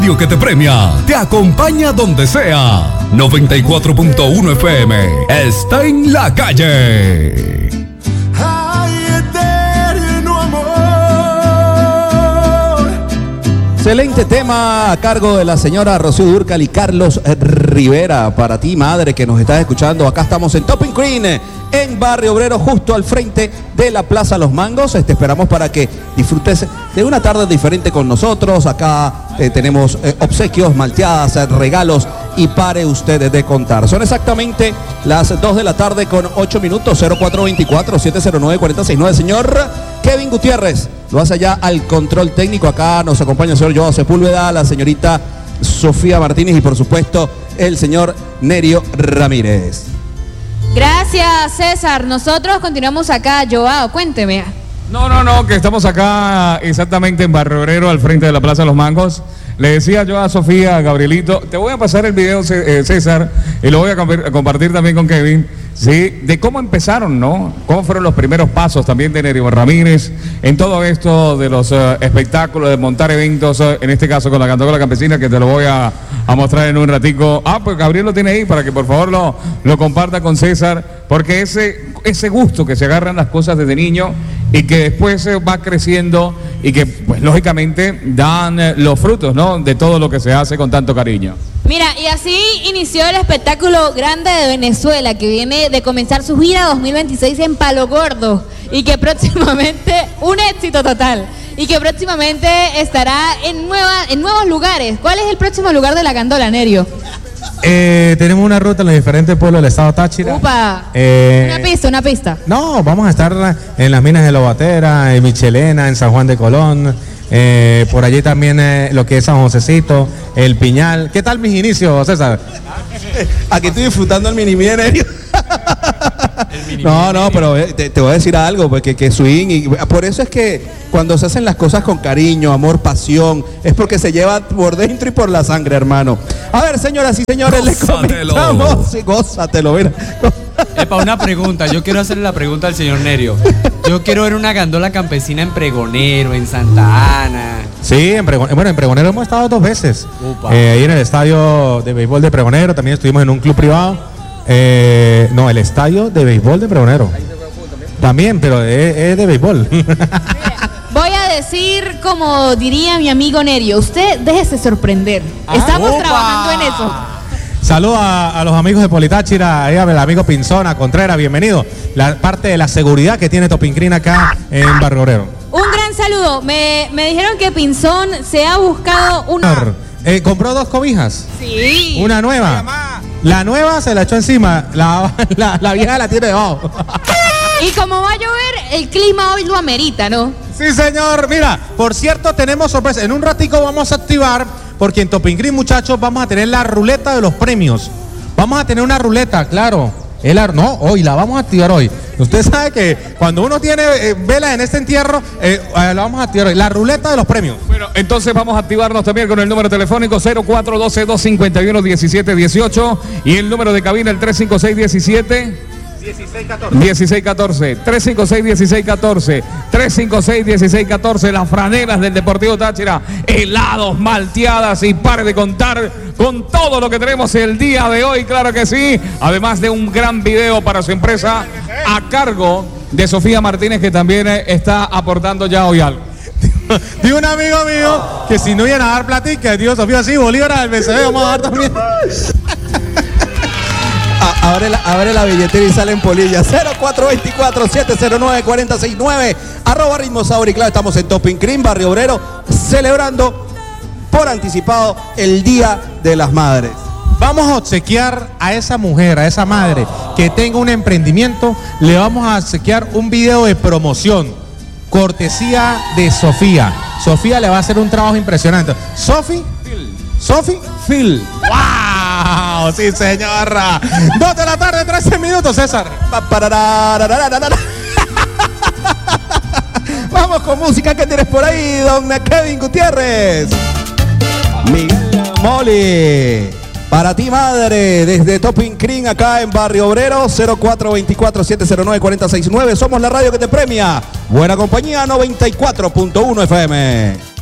radio que te premia, te acompaña donde sea. 94.1 FM está en la calle. Excelente tema a cargo de la señora Rocío Dúrcal y Carlos Rivera. Para ti, madre, que nos estás escuchando, acá estamos en Topping Cream, en Barrio Obrero, justo al frente de la Plaza Los Mangos. Te esperamos para que disfrutes de una tarde diferente con nosotros. Acá tenemos obsequios, malteadas, regalos y pare usted de contar. Son exactamente las 2 de la tarde con 8 minutos, 0424-709-469. Señor Kevin Gutiérrez lo hace allá al control técnico. Acá nos acompaña el señor Joao Sepúlveda, la señorita Sofía Martínez y por supuesto el señor Nerio Ramírez. Gracias, César. Nosotros continuamos acá. Joao, cuénteme. No, que estamos acá exactamente en Barrio Obrero, al frente de la Plaza de los Mangos. Le decía yo a Sofía, a Gabrielito, te voy a pasar el video, César, y lo voy a compartir también con Kevin, ¿sí? De cómo empezaron, ¿no? Cómo fueron los primeros pasos también de Nerio Ramírez en todo esto de los espectáculos, de montar eventos, en este caso con la Cantacola Campesina, que te lo voy a mostrar en un ratico. Pues Gabriel lo tiene ahí para que por favor lo comparta con César, porque ese gusto que se agarran las cosas desde niño y que después va creciendo y que pues lógicamente dan los frutos, ¿no? De todo lo que se hace con tanto cariño. Mira, y así inició el espectáculo grande de Venezuela, que viene de comenzar su gira 2026 en Palo Gordo, y que próximamente, un éxito total, y que próximamente estará en nuevos lugares. ¿Cuál es el próximo lugar de la Candola, Nerio? Tenemos una ruta en los diferentes pueblos del estado Táchira. Upa, una pista. No, vamos a estar en las minas de Lobatera, en Michelena, en San Juan de Colón, por allí también lo que es San Josecito, El Piñal. ¿Qué tal mis inicios, César? Aquí estoy disfrutando el mini-mini, Nerio. No, pero te voy a decir algo, porque que swing, y por eso es que cuando se hacen las cosas con cariño, amor, pasión, es porque se lleva por dentro y por la sangre, hermano. A ver, señoras y señores, les comentamos. Sí, gózatelo, mira. Para una pregunta, yo quiero hacerle la pregunta al señor Nerio. Yo quiero ver una gandola campesina en Pregonero, en Santa Ana. Sí, en Pregonero hemos estado 2 veces. Ahí en el estadio de béisbol de Pregonero, también estuvimos en un club privado. No, el estadio de béisbol de Pregonero. También, pero es de béisbol. Voy a decir, como diría mi amigo Nerio, usted déjese sorprender. Estamos trabajando en eso. Saludos a los amigos de Politáchira, el amigo Pinzona, Contreras, bienvenido. La parte de la seguridad que tiene Topping Cream acá en Barrio Obrero. Un gran saludo. Me dijeron que Pinzón se ha buscado una... ¿Compró 2 cobijas? Sí. Una nueva. La nueva se la echó encima, la vieja la tiene debajo. Y como va a llover, el clima hoy lo amerita, ¿no? Sí, señor. Mira, por cierto, tenemos sorpresa. En un ratico vamos a activar, porque en Topping Cream, muchachos, vamos a tener la ruleta de los premios. Vamos a tener una ruleta, claro. Hoy la vamos a activar hoy. Usted sabe que cuando uno tiene velas en este entierro, la vamos a activar hoy. La ruleta de los premios. Bueno, entonces vamos a activarnos también con el número telefónico 0412-251-1718 y el número de cabina el 356-17... 356-1614, las franelas del Deportivo Táchira, helados, malteadas y pare de contar con todo lo que tenemos el día de hoy, claro que sí, además de un gran video para su empresa a cargo de Sofía Martínez, que también está aportando ya hoy algo. Digo un amigo mío que si no iban a dar platica, digo Sofía, sí, Bolívar al BCB, vamos a dar también. Abre la billetera y sale en polilla. 0424-709-469 @Ritmo Sabor y Clave. Estamos en Topping Cream, Barrio Obrero, celebrando por anticipado el Día de las Madres. Vamos a obsequiar a esa mujer, a esa madre que tenga un emprendimiento, le vamos a obsequiar un video de promoción, cortesía de Sofía. Sofía le va a hacer un trabajo impresionante. Sofi Phil. ¡Wow! Sí, señora. 2 de la tarde, 13 minutos, César. Vamos con música. ¿Qué tienes por ahí, don Kevin Gutiérrez? Miguel Moli. Para ti, madre, desde Topping Cream, acá en Barrio Obrero, 0424-709-469. Somos la radio que te premia. Buena compañía, 94.1 FM.